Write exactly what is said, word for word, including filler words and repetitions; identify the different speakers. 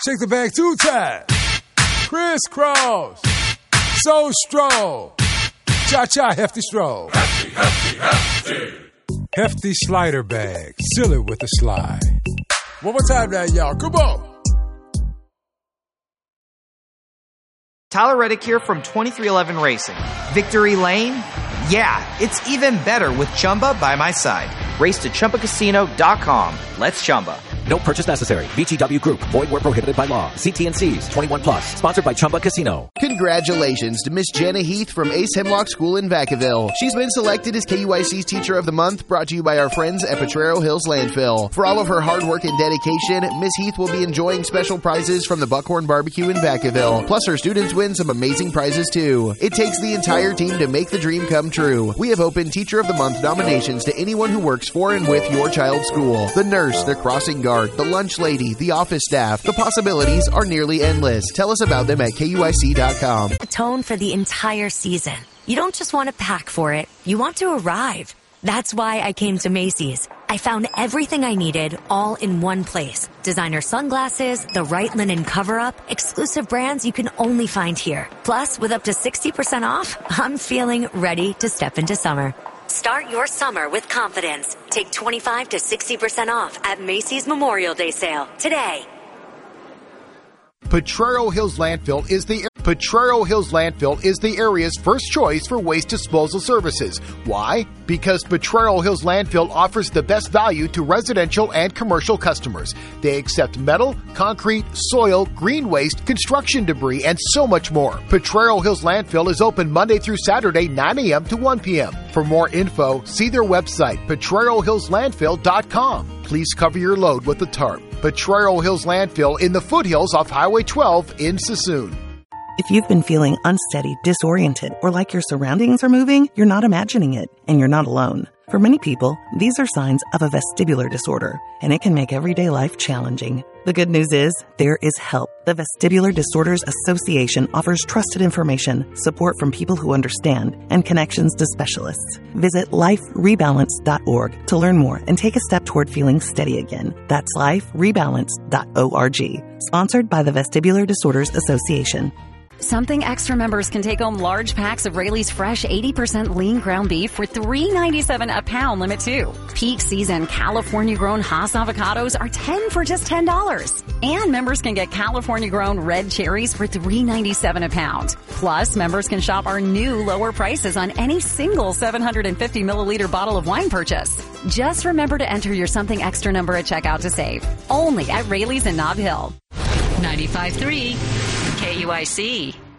Speaker 1: Shake the bag two times. Crisscross. So stroll. Cha-cha hefty stroll.
Speaker 2: Hefty, hefty, hefty.
Speaker 1: Hefty slider bag. Seal it with a slide. One more time now, y'all. Come on.
Speaker 3: Tyler Reddick here from twenty-three eleven Racing. Victory Lane? Yeah, it's even better with Chumba by my side. Race to Chumba Casino dot com. Let's Chumba.
Speaker 4: No purchase necessary. V G W Group. Void where prohibited by law. See T N Cs. twenty-one plus. Sponsored by Chumba Casino.
Speaker 5: Congratulations to Miss Jana Heath from Ace Hemlock School in Vacaville. She's been selected as K U I C's Teacher of the Month, brought to you by our friends at Potrero Hills Landfill. For all of her hard work and dedication, Miss Heath will be enjoying special prizes from the Buckhorn Barbecue in Vacaville. Plus, her students win some amazing prizes, too. It takes the entire team to make the dream come true. We have opened Teacher of the Month nominations to anyone who works for and with your child's school. The nurse, the crossing guard, the lunch lady, the office staff. The possibilities are nearly endless. Tell us about them at K U I C dot com.
Speaker 6: A tone for the entire season. You don't just want to pack for it. You want to arrive. That's why I came to Macy's. I found everything I needed all in one place. Designer sunglasses, the right linen cover-up, exclusive brands you can only find here. Plus, with up to sixty percent off, I'm feeling ready to step into summer. Start your summer with confidence. Take twenty-five to sixty percent off at Macy's Memorial Day sale today.
Speaker 7: Potrero Hills Landfill is the Potrero Hills Landfill is the area's first choice for waste disposal services. Why? Because Potrero Hills Landfill offers the best value to residential and commercial customers. They accept metal, concrete, soil, green waste, construction debris, and so much more. Potrero Hills Landfill is open Monday through Saturday, nine a.m. to one p.m. For more info, see their website, Potrero Hills Landfill dot com. Please cover your load with a tarp. Potrero Hills Landfill in the foothills off Highway twelve in Sassoon.
Speaker 8: If you've been feeling unsteady, disoriented, or like your surroundings are moving, you're not imagining it, and you're not alone. For many people, these are signs of a vestibular disorder, and it can make everyday life challenging. The good news is, there is help. The Vestibular Disorders Association offers trusted information, support from people who understand, and connections to specialists. Visit life rebalance dot org to learn more and take a step toward feeling steady again. That's life rebalance dot org. Sponsored by the Vestibular Disorders Association.
Speaker 9: Something Extra members can take home large packs of Raley's fresh eighty percent lean ground beef for three dollars and ninety-seven cents a pound, limit two. Peak season California-grown Hass avocados are ten for just ten dollars. And members can get California-grown red cherries for three dollars and ninety-seven cents a pound. Plus, members can shop our new lower prices on any single seven hundred fifty milliliter bottle of wine purchase. Just remember to enter your Something Extra number at checkout to save. Only at Raley's in Nob Hill.
Speaker 10: ninety-five point three K U I C.